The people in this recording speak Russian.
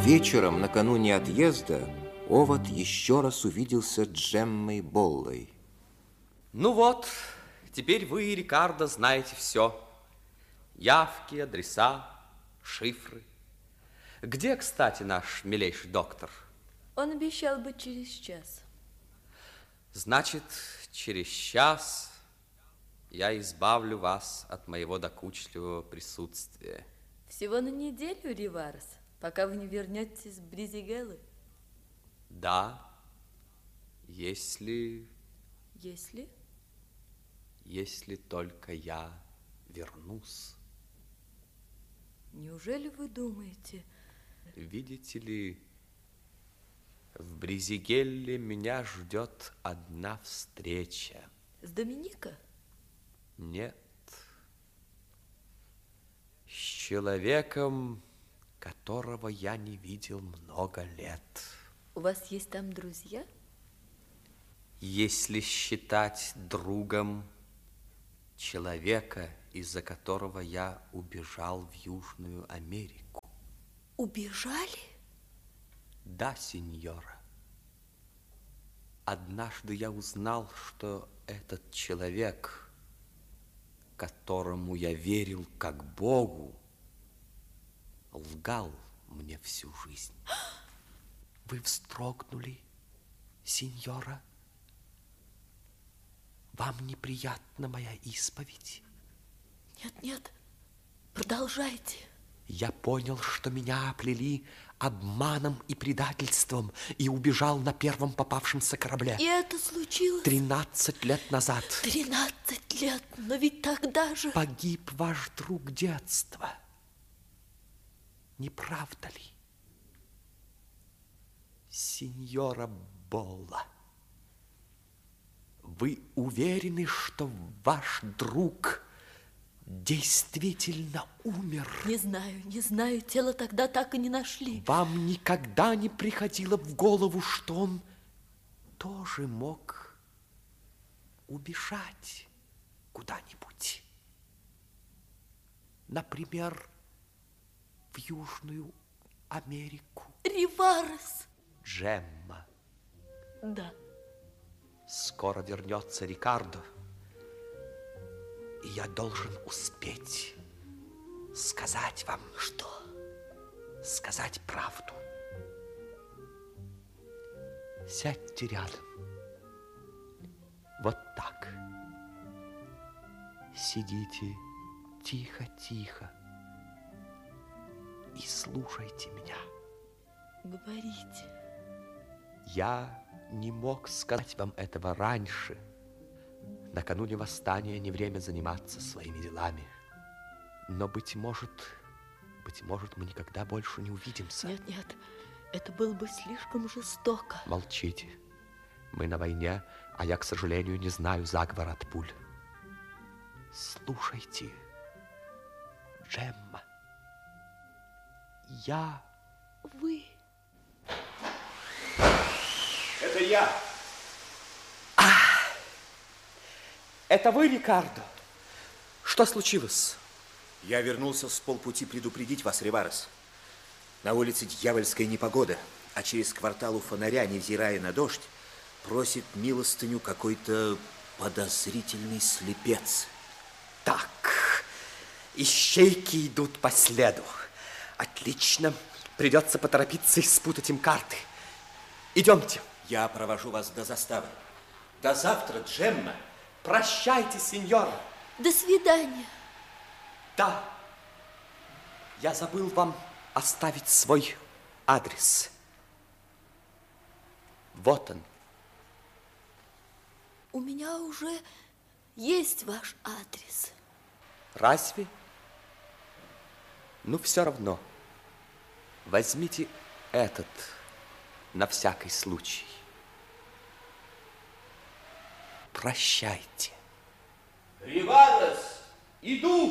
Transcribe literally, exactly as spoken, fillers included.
Вечером, накануне отъезда, Овод еще раз увиделся с Джеммой Боллой. Ну вот, теперь вы, Рикардо, знаете все. Явки, адреса, шифры. Где, кстати, наш милейший доктор? Он обещал быть через час. Значит, через час я избавлю вас от моего докучливого присутствия. Всего на неделю, Риварес, пока вы не вернетесь с Бризигеллы. Да, если... Если? Если только я вернусь. Неужели вы думаете... Видите ли, в Бризигелле меня ждет одна встреча. С Доминика? Нет. С человеком, которого я не видел много лет. У вас есть там друзья? Если считать другом человека, из-за которого я убежал в Южную Америку. Убежали? Да, сеньора. Однажды я узнал, что этот человек, которому я верил как Богу, лгал мне всю жизнь. Вы вздрогнули, сеньора? Вам неприятна моя исповедь? Нет, нет, продолжайте. Я понял, что меня оплели обманом и предательством и убежал на первом попавшемся корабле. И это случилось? Тринадцать лет назад. Тринадцать лет, но ведь тогда же... Погиб ваш друг детства. Не правда ли? Сеньора Болла, вы уверены, что ваш друг действительно умер? Не знаю, не знаю, тело тогда так и не нашли. Вам никогда не приходило в голову, что он тоже мог убежать куда-нибудь? Например, в Южную Америку. Риварес! Джемма. Да. Скоро вернется Рикардо, и я должен успеть сказать вам... Что? Сказать правду. Сядьте рядом. Вот так. Сидите тихо-тихо и слушайте меня. Говорите. Я не мог сказать вам этого раньше. Накануне восстания не время заниматься своими делами. Но, быть может, быть может, мы никогда больше не увидимся. Нет, нет, это было бы слишком жестоко. Молчите. Мы на войне, а я, к сожалению, не знаю заговора от пуль. Слушайте, Джемма, я... Вы... Это я. А, это вы, Рикардо? Что случилось? Я вернулся с полпути предупредить вас, Риварес. На улице дьявольская непогода, а через квартал у фонаря, невзирая на дождь, просит милостыню какой-то подозрительный слепец. Так, ищейки идут по следу. Отлично, придется поторопиться и спутать им карты. Идемте. Я провожу вас до заставы. До завтра, Джемма. Прощайте, сеньора. До свидания. Да, я забыл вам оставить свой адрес. Вот он. У меня уже есть ваш адрес. Разве? Ну, все равно. Возьмите этот на всякий случай. Прощайте. Риварес, иду!